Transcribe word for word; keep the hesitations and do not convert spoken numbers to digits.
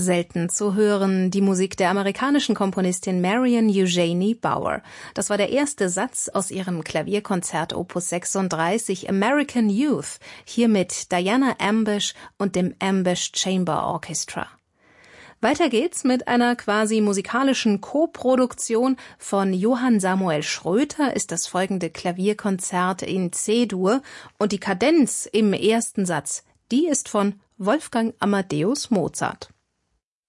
Selten zu hören, die Musik der amerikanischen Komponistin Marion Eugenie Bauer. Das war der erste Satz aus ihrem Klavierkonzert Opus sechsunddreißig American Youth, hier mit Diana Ambush und dem Ambush Chamber Orchestra. Weiter geht's mit einer quasi musikalischen Koproduktion. Von Johann Samuel Schröter ist das folgende Klavierkonzert in C-Dur und die Kadenz im ersten Satz, die ist von Wolfgang Amadeus Mozart.